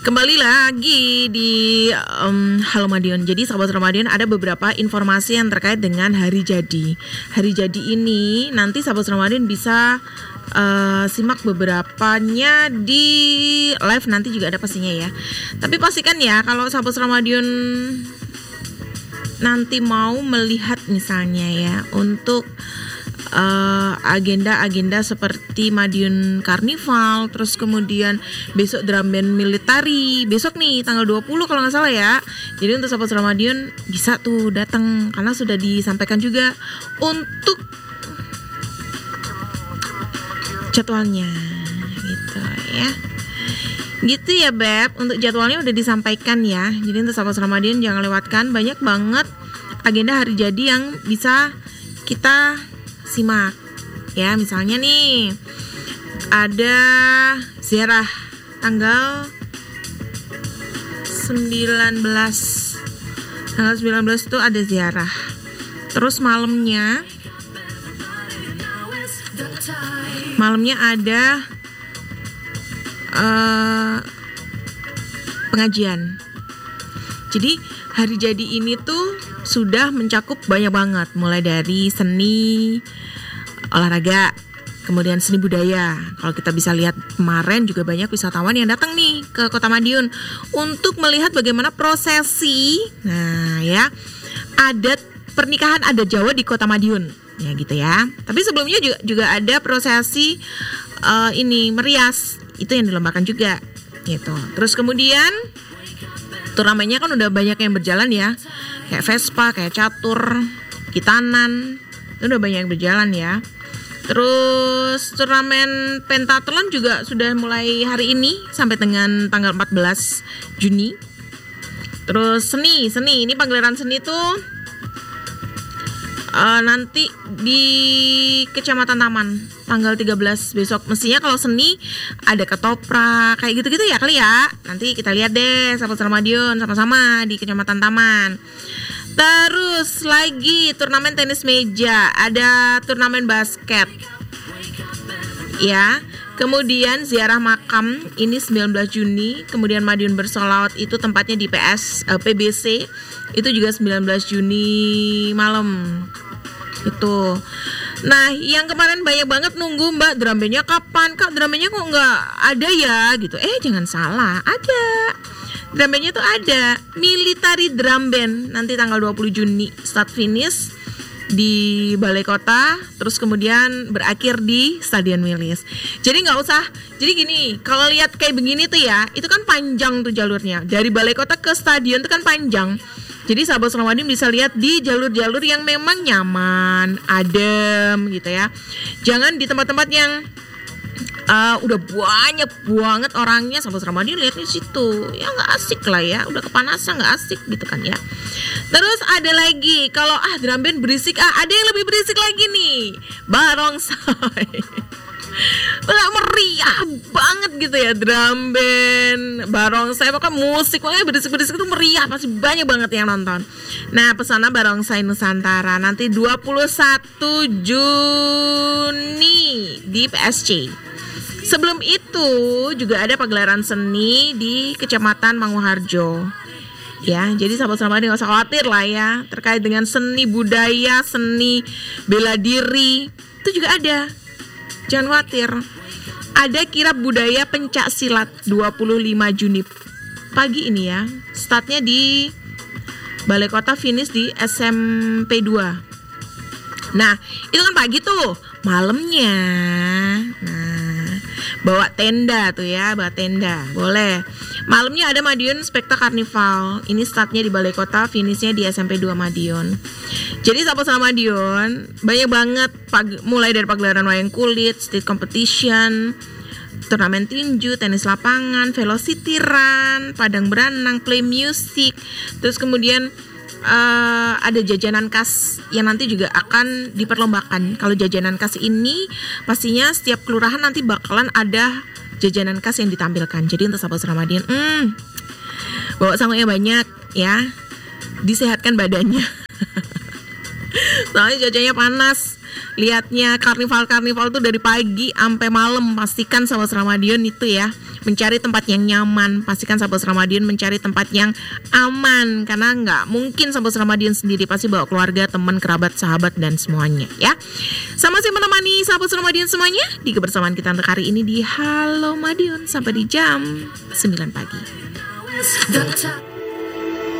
Kembali lagi di Halo Madiun. Jadi sahabat Ramadan, ada beberapa informasi yang terkait dengan hari jadi. Hari jadi ini nanti sahabat Ramadan bisa simak beberapanya di live nanti juga ada pastinya ya. Tapi pastikan ya kalau sahabat Ramadan nanti mau melihat misalnya ya untuk agenda-agenda seperti Madiun Karnival, terus kemudian besok drum band militari, besok nih tanggal 20 kalau nggak salah ya. Jadi untuk sahabat Madiun bisa tuh datang karena sudah disampaikan juga untuk jadwalnya gitu ya. Gitu ya Beb, untuk jadwalnya udah disampaikan ya. Jadi untuk sahabat Ramadan jangan lewatkan, banyak banget agenda hari jadi yang bisa kita simak ya. Misalnya nih ada ziarah tanggal 19 itu ada ziarah. Terus malamnya ada pengajian. Jadi hari jadi ini tuh sudah mencakup banyak banget, mulai dari seni, olahraga, kemudian seni budaya. Kalau kita bisa lihat kemarin juga banyak wisatawan yang datang nih ke Kota Madiun untuk melihat bagaimana prosesi. Nah ya, adat pernikahan adat Jawa di Kota Madiun. Ya gitu ya. Tapi sebelumnya juga ada prosesi ini merias, itu yang dilombakan juga gitu. Terus kemudian turnamennya kan udah banyak yang berjalan ya, kayak Vespa, kayak catur, kitanan, itu udah banyak yang berjalan ya. Terus turnamen pentathlon juga sudah mulai hari ini sampai dengan tanggal 14 Juni. Terus seni ini pagelaran seni tuh nanti di Kecamatan Taman tanggal 13 besok. Mestinya kalau seni ada ketoprak kayak gitu-gitu ya kali ya. Nanti kita lihat deh sahabat Ramadan sama-sama di Kecamatan Taman. Terus lagi turnamen tenis meja, ada turnamen basket ya. Kemudian ziarah makam ini 19 Juni. Kemudian Madiun bersolawat itu tempatnya di PBC, itu juga 19 Juni malam itu. Nah yang kemarin banyak banget nunggu Mbak, drum bandnya kapan Kak, drum bandnya kok nggak ada ya gitu. Jangan salah, ada drum bandnya tuh, ada military drum band nanti tanggal 20 Juni start finish di Balai Kota, terus kemudian berakhir di Stadion Wilis. Jadi nggak usah, jadi gini, kalau lihat kayak begini tuh ya, itu kan panjang tuh jalurnya dari Balai Kota ke stadion itu kan panjang. Jadi sahabat Ramadan bisa lihat di jalur-jalur yang memang nyaman, adem gitu ya. Jangan di tempat-tempat yang udah banyak banget orangnya, sahabat Ramadan lihatnya situ ya nggak asik lah ya, udah kepanasan nggak asik gitu kan ya. Terus ada lagi, kalau drum band berisik, ada yang lebih berisik lagi nih, barongsai. Udah meriah banget gitu ya drum band, barongsai, maka musik makanya berisik-berisik itu meriah, pasti banyak banget yang nonton. Nah pesona Barongsai Nusantara nanti 21 Juni di PSC. Sebelum itu juga ada pagelaran seni di Kecamatan Manguharjo. Ya, jadi sahabat Ramadan nggak usah khawatir lah ya terkait dengan seni budaya, seni bela diri itu juga ada. Jangan khawatir. Ada kirab budaya pencak silat 25 Juni pagi ini ya. Startnya di Balai Kota, finish di SMP 2. Nah, itu kan pagi tuh. Malamnya, nah, bawa tenda tuh ya, bawa tenda. Boleh. Malamnya ada Madiun Spektak Karnival. Ini startnya di Balai Kota, finishnya di SMP 2 Madiun. Jadi sahabat Madiun, banyak banget mulai dari pagelaran wayang kulit, street competition, turnamen tinju, tenis lapangan, velocity run, padang berenang, play music. Terus kemudian ada jajanan khas yang nanti juga akan diperlombakan. Kalau jajanan khas ini pastinya setiap kelurahan nanti bakalan ada jajanan khas yang ditampilkan. Jadi untuk sahabat Ramadan, bawa sanggunya banyak ya, disehatkan badannya. Soalnya cuacanya panas. Lihatnya karnival tuh dari pagi sampai malam. Pastikan sahabat Ramadan itu ya mencari tempat yang nyaman. Pastikan sahabat Ramadion mencari tempat yang aman, karena nggak mungkin sahabat Ramadion sendiri, pasti bawa keluarga, teman, kerabat, sahabat dan semuanya ya. Sama saya menemani sahabat Ramadion semuanya di kebersamaan kita untuk hari ini di Halo Madiun sampai di jam 9 pagi.